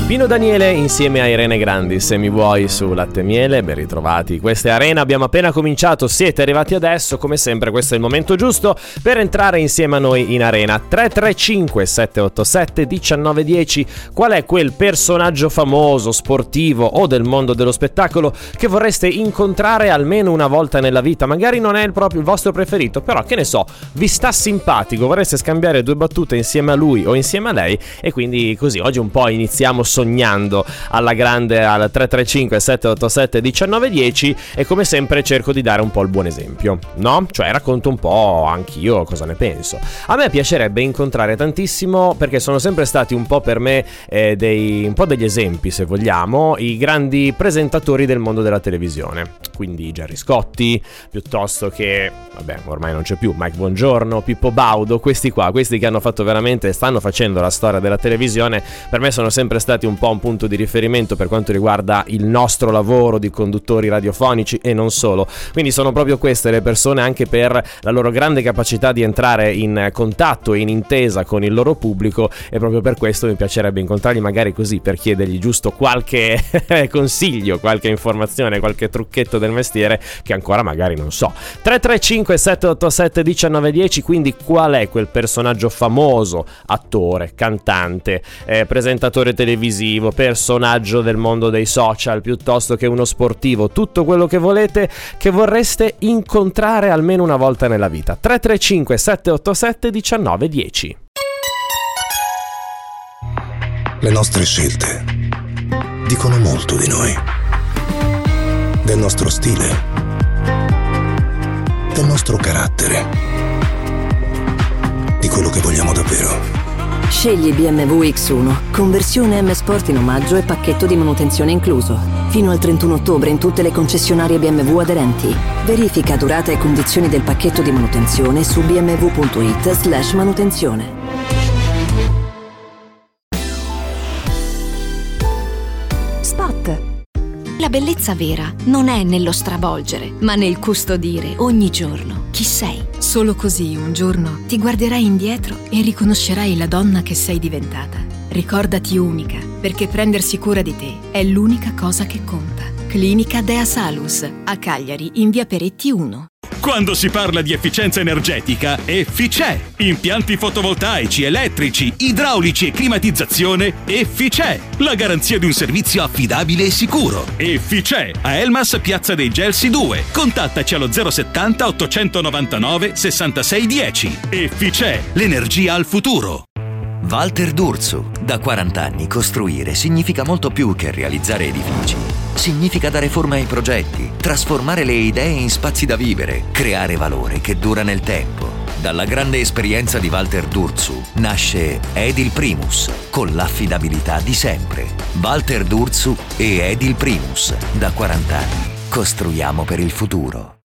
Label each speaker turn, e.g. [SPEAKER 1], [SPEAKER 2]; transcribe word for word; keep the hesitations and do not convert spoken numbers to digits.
[SPEAKER 1] Pino Daniele insieme a Irene Grandi, Se mi vuoi su Latte e Miele, ben ritrovati. Questa è Arena, abbiamo appena cominciato, siete arrivati adesso, come sempre questo è il momento giusto per entrare insieme a noi in Arena. Tre tre cinque sette otto sette uno nove uno zero. Qual è quel personaggio famoso, sportivo o del mondo dello spettacolo che vorreste incontrare almeno una volta nella vita? Magari non è il proprio il vostro preferito, però che ne so, vi sta simpatico, vorreste scambiare due battute insieme a lui o insieme a lei, e quindi così oggi un po' iniziamo sognando alla grande al tre tre cinque sette otto sette uno nove uno zero, e come sempre cerco di dare un po' il buon esempio, no? Cioè racconto un po' anch'io cosa ne penso. A me piacerebbe incontrare tantissimo, perché sono sempre stati un po' per me eh, dei un po' degli esempi, se vogliamo, i grandi presentatori del mondo della televisione. Quindi Gerry Scotti, piuttosto che, vabbè, ormai non c'è più, Mike Bongiorno, Pippo Baudo, questi qua, questi che hanno fatto veramente, stanno facendo la storia della televisione. Per me sono sempre stati un po' un punto di riferimento per quanto riguarda il nostro lavoro di conduttori radiofonici e non solo. Quindi sono proprio queste le persone, anche per la loro grande capacità di entrare in contatto e in intesa con il loro pubblico, e proprio per questo mi piacerebbe incontrarli, magari così per chiedergli giusto qualche consiglio, qualche informazione, qualche trucchetto del mestiere che ancora magari non so. Tre tre cinque sette otto sette uno nove uno zero. Quindi qual è quel personaggio famoso, attore, cantante, eh, presentatore televisivo, personaggio del mondo dei social, piuttosto che uno sportivo, tutto quello che volete, che vorreste incontrare almeno una volta nella vita? Tre tre cinque sette otto sette uno nove uno zero.
[SPEAKER 2] Le nostre scelte dicono molto di noi, del nostro stile, del nostro carattere, di quello che vogliamo davvero.
[SPEAKER 3] Scegli B M W X uno, conversione M Sport in omaggio e pacchetto di manutenzione incluso. Fino al trentuno ottobre in tutte le concessionarie B M W aderenti. Verifica durata e condizioni del pacchetto di manutenzione su b m w punto i t slash manutenzione.
[SPEAKER 4] Spot. La bellezza vera non è nello stravolgere, ma nel custodire ogni giorno chi sei.
[SPEAKER 5] Solo così un giorno ti guarderai indietro e riconoscerai la donna che sei diventata. Ricordati unica, perché prendersi cura di te è l'unica cosa che conta. Clinica Dea Salus, a Cagliari, in via Peretti uno.
[SPEAKER 6] Quando si parla di efficienza energetica, Efficè. Impianti fotovoltaici, elettrici, idraulici e climatizzazione, Efficè. La garanzia di un servizio affidabile e sicuro. Efficè. A Elmas, Piazza dei Gelsi due. Contattaci allo zero settanta ottocentonovantanove sessantasei dieci. Efficè. L'energia al futuro.
[SPEAKER 7] Walter D'Urso. Da quaranta anni costruire significa molto più che realizzare edifici. Significa dare forma ai progetti, trasformare le idee in spazi da vivere, creare valore che dura nel tempo. Dalla grande esperienza di Walter D'Urso nasce Edil Primus, con l'affidabilità di sempre. Walter D'Urso e Edil Primus. Da quaranta anni costruiamo per il futuro.